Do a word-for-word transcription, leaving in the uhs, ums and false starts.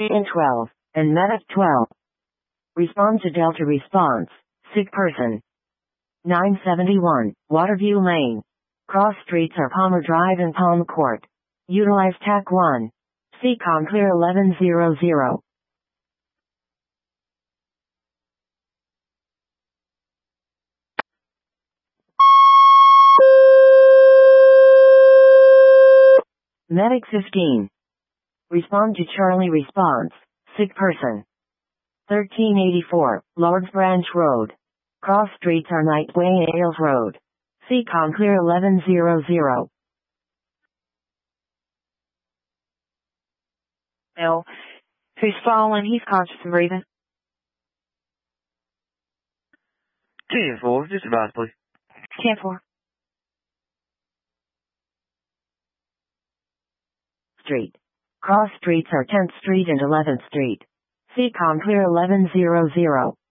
in twelve, and Medic twelve. Respond to Delta response, sick person. nine seventy-one, Waterview Lane. Cross streets are Palmer Drive and Palm Court. Utilize T A C one. C COM clear eleven hundred. Medic fifteen. Respond to Charlie response, sick person. thirteen eighty-four, Lords Branch Road. Cross streets are Nightway and Ailes Road. C COM clear eleven hundred. No. Who's fallen? He's conscious and breathing. ten four, just advise, please. ten four. Street. Cross streets are tenth Street and eleventh Street. C COM clear eleven hundred.